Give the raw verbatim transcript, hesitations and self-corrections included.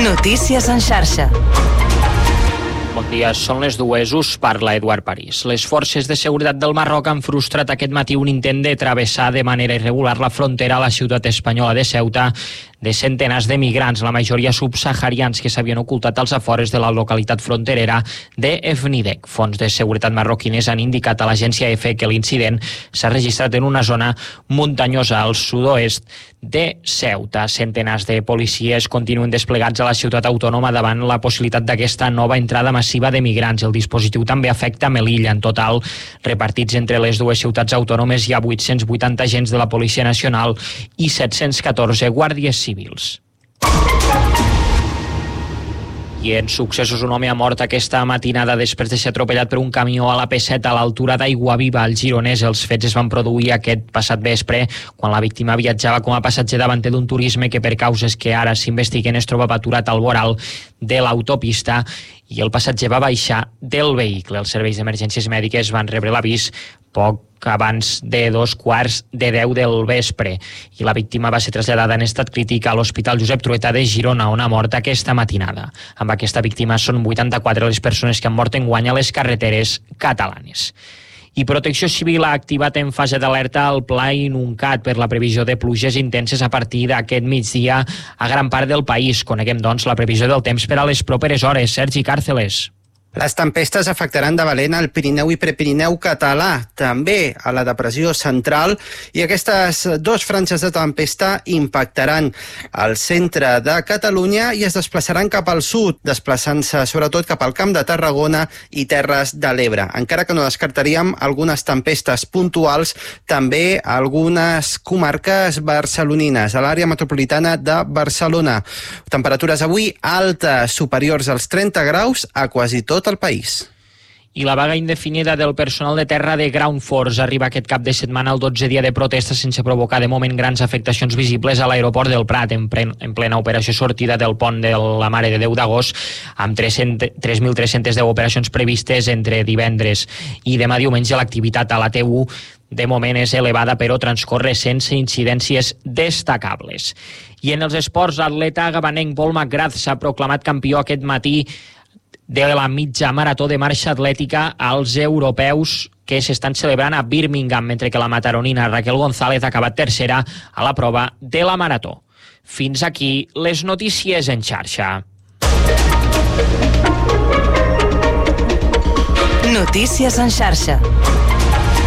Notícies en xarxa. Bon dia, són les dues, us parla Eduard París. Les forces de seguretat del Marroc han frustrat aquest matí un intent de travessar de manera irregular la frontera a la ciutat espanyola de Ceuta de centenars de migrants, la majoria subsaharians, que s'havien ocultat als afores de la localitat fronterera de Efnidec. Fons de seguretat marroquines han indicat a l'agència EFE que l'incident s'ha registrat en una zona muntanyosa al sud-oest de Ceuta. Centenars de policies continuen desplegats a la ciutat autònoma davant la possibilitat d'aquesta nova entrada massiva de migrants. El dispositiu també afecta Melilla. En total, repartits entre les dues ciutats autònomes, hi ha vuit-cents vuitanta agents de la Policia Nacional i set-cents catorze guàrdies civils. I en successos, un home ha mort aquesta matinada després de ser atropellat per un camió a la P set a l'altura d'Aiguaviva, al Gironès. Els fets es van produir aquest passat vespre, quan la víctima viatjava com a passatger davanter d'un turisme que, per causes que ara s'investiguen, es trobava aturat al voral de l'autopista i el passatger va baixar del vehicle. Els serveis d'emergències mèdiques van rebre l'avís poc abans de dos quarts de deu del vespre i la víctima va ser traslladada en estat crític a l'Hospital Josep Trueta de Girona, on ha mort aquesta matinada. Amb aquesta víctima són vuitanta-quatre les persones que han mort enguany a les carreteres catalanes. I Protecció Civil ha activat en fase d'alerta el Pla Inuncat per la previsió de pluges intenses a partir d'aquest migdia a gran part del país. Coneguem, doncs, la previsió del temps per a les properes hores. Sergi Càrceles. Les tempestes afectaran de valent al Pirineu i Prepirineu català, també a la depressió central, i aquestes dues franges de tempesta impactaran al centre de Catalunya i es desplaçaran cap al sud, desplaçant-se sobretot cap al Camp de Tarragona i Terres de l'Ebre. Encara que no descartaríem algunes tempestes puntuals també a algunes comarques barcelonines, a l'àrea metropolitana de Barcelona. Temperatures avui altes, superiors als trenta graus a quasi tot al país. I la vaga indefinida del personal de terra de Ground Force arriba aquest cap de setmana al dotzè dia de protesta sense provocar de moment grans afectacions visibles a l'aeroport del Prat, en, plen, en plena operació sortida del pont de la Mare de Déu d'agost, amb tres mil tres-cents deu operacions previstes entre divendres i demà diumenge. L'activitat a la T u de moment és elevada, però transcorre sense incidències destacables. I en els esports, l'atleta gabanenc Paul McGrath s'ha proclamat campió aquest matí de la mitja marató de marxa atlètica als europeus que s'estan celebrant a Birmingham, mentre que la mataronina Raquel González ha acabat tercera a la prova de la marató. Fins aquí les notícies en xarxa. Notícies en xarxa.